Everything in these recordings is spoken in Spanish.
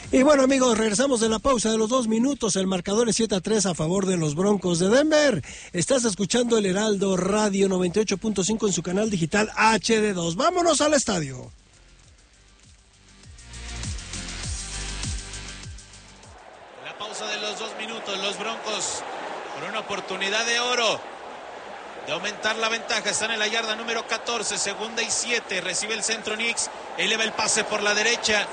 Y bueno, amigos, regresamos de la pausa de los 2 minutos. El marcador es 7-3 a favor de los Broncos de Denver. Estás escuchando el Heraldo Radio 98.5 en su canal digital HD2. Vámonos al estadio. La pausa de los 2 minutos. Los Broncos con una oportunidad de oro de aumentar la ventaja. Están en la yarda número 14, 2nd y 7. Recibe el centro Nix. Eleva el pase por la derecha.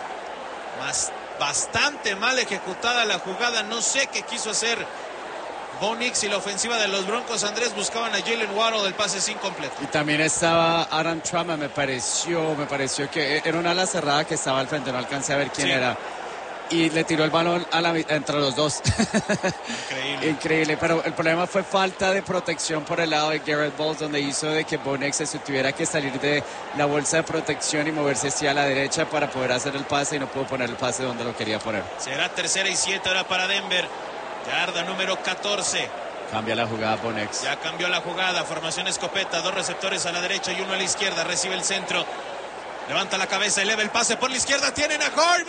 Bastante mal ejecutada la jugada. No sé qué quiso hacer Bo Nix y la ofensiva de los Broncos. Andrés, buscaban a Jalen Waddle, el pase es incompleto. Y también estaba Adam Trautman, me pareció que era una ala cerrada que estaba al frente, no alcancé a ver quién era. Y le tiró el balón entre los dos. Increíble, pero el problema fue falta de protección por el lado de Garrett Bowles, donde hizo de que Bo Nix se tuviera que salir de la bolsa de protección y moverse hacia la derecha para poder hacer el pase, y no pudo poner el pase donde lo quería poner. Será 3rd y 7 ahora para Denver. Yarda número 14. Cambia la jugada Bo Nix. Ya cambió la jugada, formación escopeta, 2 receptores a la derecha y 1 a la izquierda. Recibe el centro, levanta la cabeza, eleva el pase por la izquierda, tienen a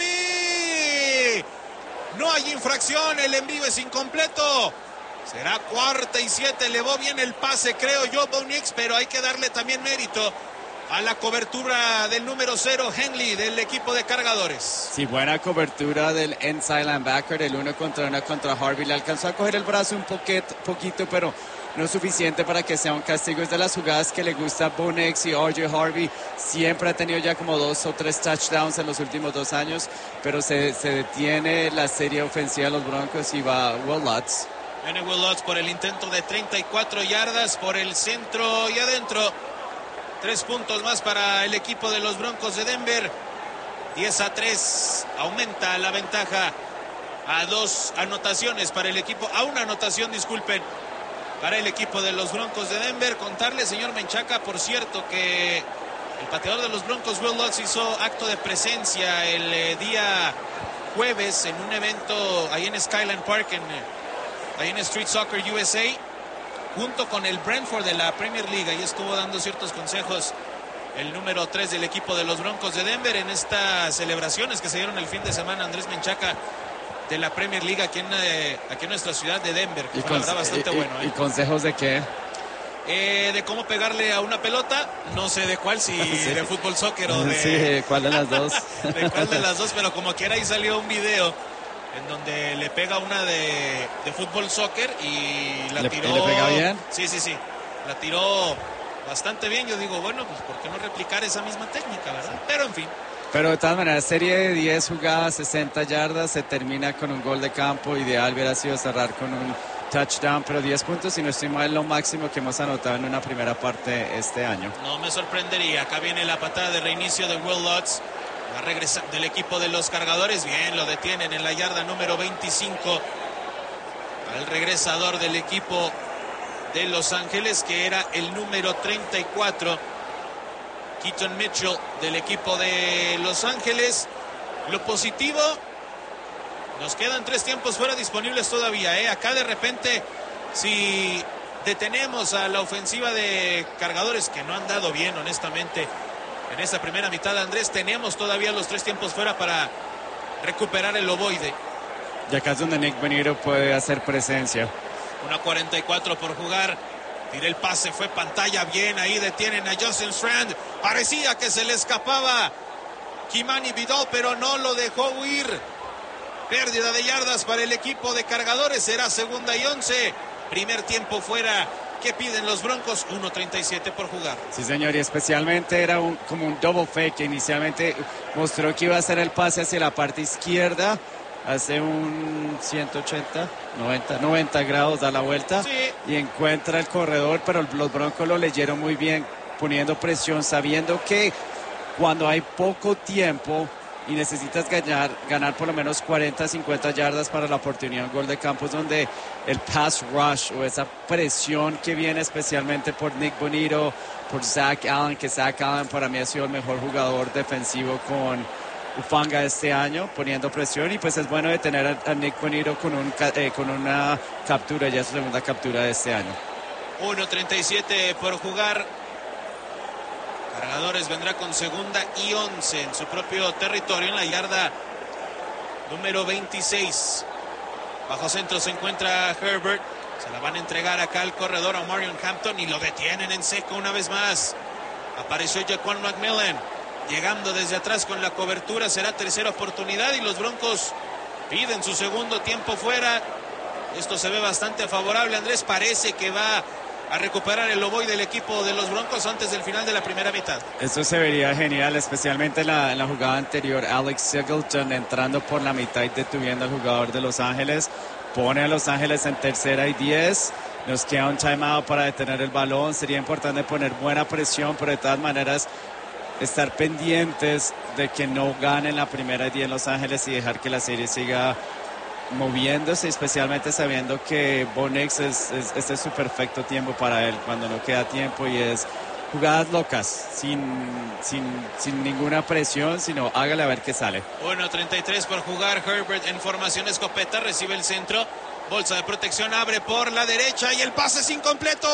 Harvey. No hay infracción, el envío es incompleto. Será 4th y 7, elevó bien el pase, creo yo, Bo Nix, pero hay que darle también mérito a la cobertura del número 0, Henley, del equipo de cargadores. Sí, buena cobertura del inside linebacker, el 1 contra 1 contra Harvey. Le alcanzó a coger el brazo un poquito, pero no es suficiente para que sea un castigo. Es de las jugadas que le gusta a Bo Nix, y RJ Harvey siempre ha tenido ya como 2 o 3 touchdowns en los últimos 2 años, pero se detiene la serie ofensiva de los Broncos y va Will Lutz. Viene Will Lutz por el intento de 34 yardas por el centro y adentro. 3 puntos más para el equipo de los Broncos de Denver. 10-3, aumenta la ventaja a 2 anotaciones para el equipo, a 1 anotación, disculpen, para el equipo de los Broncos de Denver. Contarle, señor Menchaca, por cierto, que el pateador de los Broncos, Will Lutz, hizo acto de presencia el día jueves en un evento ahí en Skyline Park, ahí en Street Soccer USA, junto con el Brentford de la Premier League. Y estuvo dando ciertos consejos el número 3 del equipo de los Broncos de Denver en estas celebraciones que se dieron el fin de semana, Andrés Menchaca, de la Premier League aquí en nuestra ciudad de Denver, que fue la verdad bastante bueno. ¿Y consejos de qué? De cómo pegarle a una pelota, no sé de cuál, si sí, de fútbol, soccer o de... Sí, ¿cuál de las dos? De cuál de las dos, pero como quiera ahí salió un video en donde le pega una de fútbol, soccer, y la tiró... ¿Le pega bien? Sí, la tiró bastante bien. Yo digo, bueno, pues ¿por qué no replicar esa misma técnica, verdad? Pero en fin. Pero de todas maneras, serie de 10 jugadas, 60 yardas, se termina con un gol de campo. Ideal hubiera sido cerrar con un touchdown, pero 10 puntos, y no estoy mal, lo máximo que hemos anotado en una primera parte este año. No me sorprendería. Acá viene la patada de reinicio de Will Lutz. Va a regresar del equipo de los cargadores. Bien, lo detienen en la yarda número 25. Al regresador del equipo de Los Ángeles, que era el número 34. Keaton Mitchell del equipo de Los Ángeles. Lo positivo, nos quedan 3 tiempos fuera disponibles todavía, Acá de repente, si detenemos a la ofensiva de cargadores, que no han dado bien honestamente en esta primera mitad, Andrés, tenemos todavía los 3 tiempos fuera para recuperar el ovoide. Y acá es donde Nick Bonitto puede hacer presencia. 1:44 por jugar. Tira el pase, fue pantalla, bien, ahí detienen a Justin Strand. Parecía que se le escapaba Kimani Vidal, pero no lo dejó huir. Pérdida de yardas para el equipo de cargadores. Será 2nd y 11. Primer tiempo fuera. ¿Qué piden los Broncos? 1:37 por jugar. Sí, señor, y especialmente era como un double fake, que inicialmente mostró que iba a hacer el pase hacia la parte izquierda. Hace un 180, 90 grados, da la vuelta, sí, y encuentra el corredor, pero los Broncos lo leyeron muy bien, poniendo presión, sabiendo que cuando hay poco tiempo y necesitas ganar por lo menos 40, 50 yardas para la oportunidad, un gol de campo, es donde el pass rush o esa presión que viene especialmente por Nick Bonitto, por Zach Allen, que Zach Allen para mí ha sido el mejor jugador defensivo con Hufanga este año, poniendo presión, y pues es bueno de tener a Nick Bonitto con una captura, ya su 2ª captura de este año. 1:37 por jugar. Cargadores vendrá con 2nd y 11 en su propio territorio, en la yarda número 26. Bajo centro se encuentra Herbert. Se la van a entregar acá al corredor a Marion Hampton y lo detienen en seco una vez más. Apareció Jaquan McMillan llegando desde atrás con la cobertura. Será tercera oportunidad y los Broncos piden su segundo tiempo fuera. Esto se ve bastante favorable. Andrés, parece que va a recuperar el ovoide del equipo de los Broncos antes del final de la primera mitad. Eso se vería genial, especialmente en la jugada anterior. Alex Singleton entrando por la mitad y deteniendo al jugador de Los Ángeles. Pone a Los Ángeles en 3rd y 10. Nos queda un timeout para detener el balón. Sería importante poner buena presión, pero de todas maneras estar pendientes de que no ganen la 1st y 10 en Los Ángeles y dejar que la serie siga moviéndose, especialmente sabiendo que Bo Nix este es su perfecto tiempo para él cuando no queda tiempo, y es jugadas locas, sin ninguna presión, sino hágale a ver qué sale. Bueno, 33 por jugar. Herbert en formación escopeta, recibe el centro, bolsa de protección, abre por la derecha y el pase es incompleto.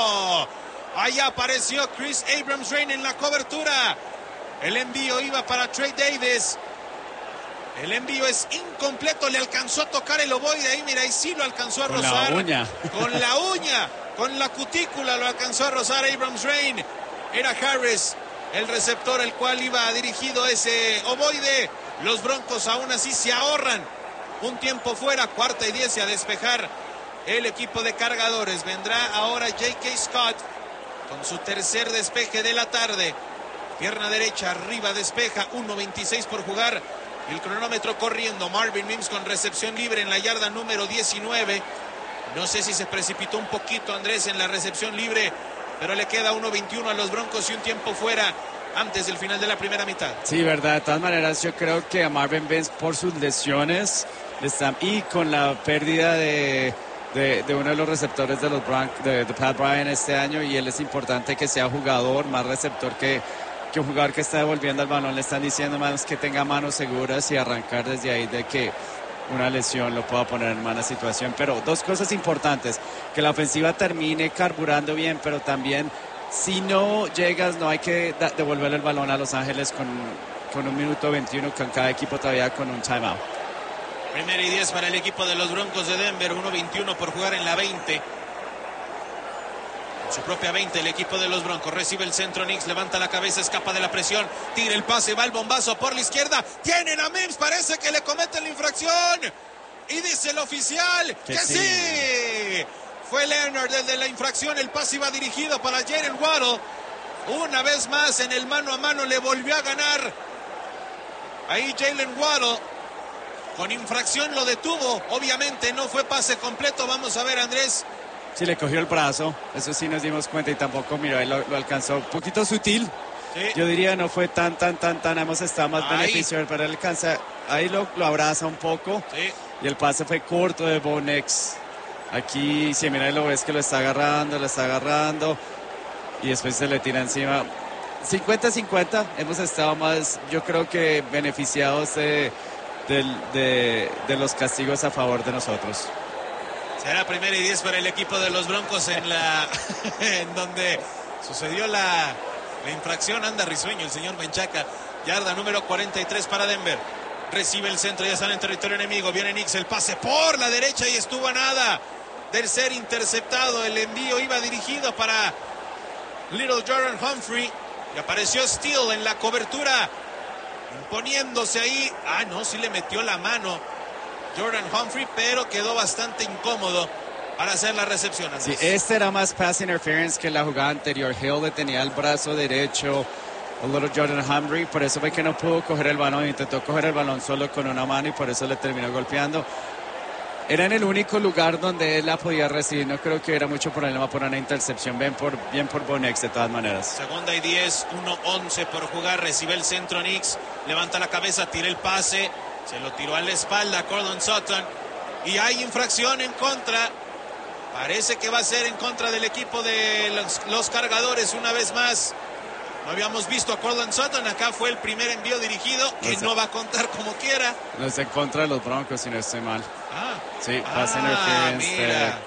Allá apareció Chris Abrams-Rain en la cobertura. El envío iba para Trey Davis. El envío es incompleto, le alcanzó a tocar el ovoide ahí, mira, y sí lo alcanzó a rozar. Con la uña. Con la uña, con la cutícula lo alcanzó a rozar Abrams-Rain. Era Harris el receptor, el cual iba dirigido ese ovoide. Los Broncos aún así se ahorran un tiempo fuera, 4ª y 10 a despejar el equipo de Cargadores. Vendrá ahora J.K. Scott con su tercer despeje de la tarde. Pierna derecha, arriba despeja, 1:26 por jugar. El cronómetro corriendo. Marvin Mims con recepción libre en la yarda número 19. No sé si se precipitó un poquito Andrés en la recepción libre, pero le queda 1:21 a los Broncos y un tiempo fuera antes del final de la primera mitad. Sí, verdad. De todas maneras, yo creo que a Marvin Mims, por sus lesiones y con la pérdida de uno de los receptores de los Broncos, de Pat Bryant este año, y él es importante que sea jugador, más receptor que un jugador que está devolviendo el balón. Le están diciendo más que tenga manos seguras y arrancar desde ahí, de que una lesión lo pueda poner en mala situación. Pero dos cosas importantes: que la ofensiva termine carburando bien, pero también si no llegas, no hay que devolver el balón a Los Ángeles con 1:21, con cada equipo todavía con un timeout. 1ª y 10 para el equipo de los Broncos de Denver, 1:21 por jugar en la 20. Su propia 20, el equipo de los Broncos recibe el centro. Nix levanta la cabeza, escapa de la presión, tira el pase, va el bombazo por la izquierda. Tienen a Mims, parece que le cometen la infracción. Y dice el oficial que sí. Fue Leonard el de la infracción. El pase iba dirigido para Jalen Waddle. Una vez más en el mano a mano le volvió a ganar. Ahí Jalen Waddle con infracción lo detuvo. Obviamente no fue pase completo. Vamos a ver, Andrés. Sí, le cogió el brazo, eso sí nos dimos cuenta, y tampoco, mira, él lo alcanzó un poquito sutil. Sí. Yo diría no fue tan, hemos estado más beneficiosos, pero él alcanza, ahí lo abraza un poco. Sí. Y el pase fue corto de Bo Nix. Aquí, si mira, lo ves que lo está agarrando, y después se le tira encima. 50-50, hemos estado más, yo creo que beneficiados de los castigos a favor de nosotros. Será 1ª y 10 para el equipo de los Broncos en donde sucedió la infracción. Anda risueño el señor Menchaca. Yarda número 43 para Denver. Recibe el centro, ya están en territorio enemigo. Viene Nix, el pase por la derecha y estuvo a nada del ser interceptado. El envío iba dirigido para Little Jordan Humphrey y apareció Steele en la cobertura, imponiéndose ahí. No, sí le metió la mano Jordan Humphrey, pero quedó bastante incómodo para hacer la recepción. Sí, este era más pass interference que la jugada anterior. Hill le tenía el brazo derecho a Little Jordan Humphrey, por eso fue que no pudo coger el balón. Intentó coger el balón solo con una mano y por eso le terminó golpeando. Era en el único lugar donde él la podía recibir. No creo que hubiera mucho problema por una intercepción. Bien por Bo Nix de todas maneras. 2ª y 10, 1:11 por jugar. Recibe el centro Nix, levanta la cabeza, tira el pase. Se lo tiró a la espalda a Courtland Sutton. Y hay infracción en contra. Parece que va a ser en contra del equipo de los Cargadores una vez más. No habíamos visto a Courtland Sutton. Acá fue el primer envío dirigido, que no va a contar como quiera. No es en contra de los Broncos, si no estoy mal. Sí, pass interference. Mira.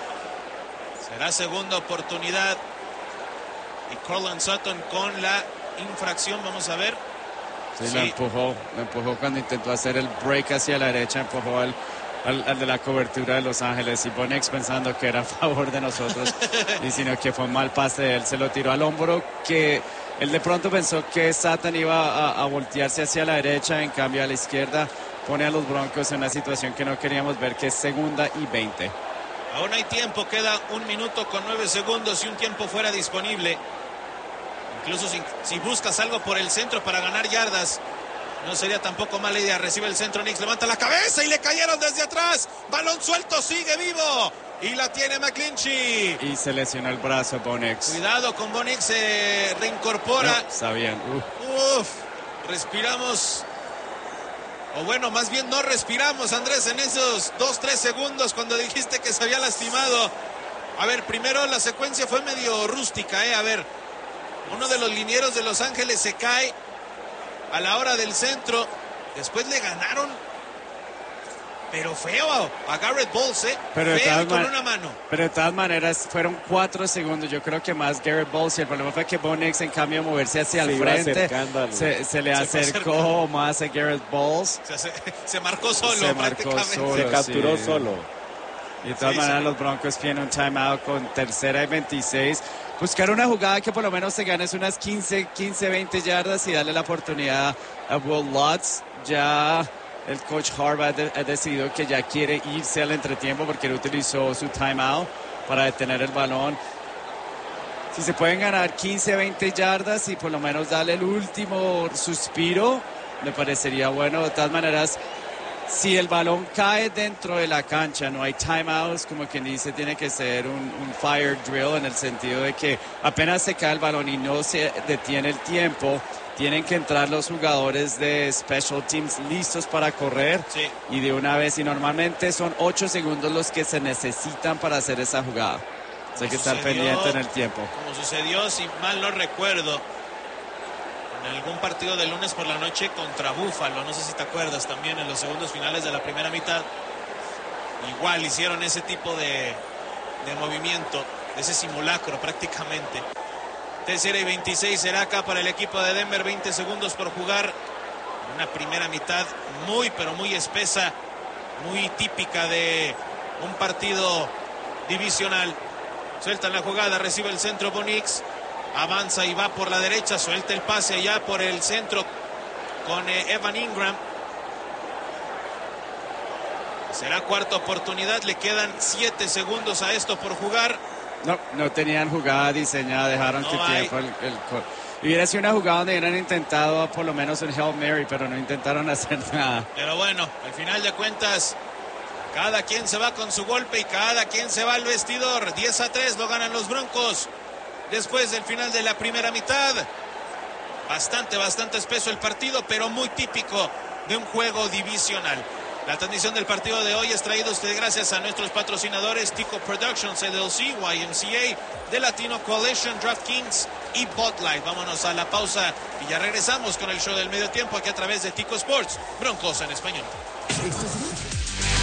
Será segunda oportunidad. Y Courtland Sutton con la infracción. Vamos a ver. Sí, sí. Lo empujó cuando intentó hacer el break hacia la derecha, empujó al de la cobertura de Los Ángeles, y Bo Nix pensando que era a favor de nosotros y sino que fue un mal pase de él, se lo tiró al hombro, que él de pronto pensó que Satan iba a voltearse hacia la derecha, en cambio a la izquierda pone a los Broncos en una situación que no queríamos ver, que es 2nd y 20. Aún hay tiempo, queda 1 minuto con 9 segundos y un tiempo fuera disponible. Incluso si buscas algo por el centro para ganar yardas, no sería tampoco mala idea. Recibe el centro, Nix levanta la cabeza y le cayeron desde atrás. Balón suelto, sigue vivo. Y la tiene McGlinchey. Y se lesionó el brazo Bo Nix. Cuidado con Bo Nix, se reincorpora. No, está bien. Respiramos. O bueno, más bien no respiramos, Andrés, en esos 2-3 segundos cuando dijiste que se había lastimado. A ver, primero la secuencia fue medio rústica, A ver, uno de los linieros de Los Ángeles se cae a la hora del centro. Después le ganaron, pero feo a Garrett Bowles, pero feo y con una mano. Pero de todas maneras fueron 4 segundos, yo creo que más Garrett Bowles, y el problema fue que Bo Nix, en cambio de moverse hacia el frente, se le acercó más a Garrett Bowles. Se marcó solo prácticamente. Se capturó solo. Y de todas maneras los Broncos tienen un timeout con 3rd y 26. Buscar una jugada que por lo menos te ganes unas 15, 20 yardas y darle la oportunidad a Will Lutz. Ya el coach Harbaugh ha decidido que ya quiere irse al entretiempo porque él utilizó su timeout para detener el balón. Si se pueden ganar 15, 20 yardas y por lo menos darle el último suspiro, me parecería bueno. De todas maneras, si el balón cae dentro de la cancha, no hay timeouts, como quien dice, tiene que ser un fire drill, en el sentido de que apenas se cae el balón y no se detiene el tiempo, tienen que entrar los jugadores de Special Teams listos para correr. Sí. Y de una vez, y normalmente son 8 segundos los que se necesitan para hacer esa jugada. Hay que estar pendiente en el tiempo. Como sucedió, si mal no recuerdo, en algún partido de lunes por la noche contra Buffalo, no sé si te acuerdas, también en los segundos finales de la primera mitad, igual hicieron ese tipo de movimiento, ese simulacro prácticamente. 3 y 26 será acá para el equipo de Denver, 20 segundos por jugar. Una primera mitad muy, pero muy espesa, muy típica de un partido divisional. Sueltan la jugada, recibe el centro Bo Nix. Avanza y va por la derecha, suelta el pase allá por el centro con Evan Ingram. Será 4ª oportunidad, le quedan 7 segundos a esto por jugar. No tenían jugada diseñada, dejaron que tiempo hubiera sido una jugada donde hubieran intentado por lo menos un Hail Mary, pero no intentaron hacer nada. Pero bueno, al final de cuentas, cada quien se va con su golpe y cada quien se va al vestidor. 10-3 lo ganan los Broncos. Después del final de la primera mitad, bastante espeso el partido, pero muy típico de un juego divisional. La transmisión del partido de hoy es traída a usted gracias a nuestros patrocinadores Tico Productions, LLC, YMCA, The Latino Coalition, DraftKings y Bud Light. Vámonos a la pausa y ya regresamos con el show del medio tiempo aquí a través de Tico Sports, Broncos en español.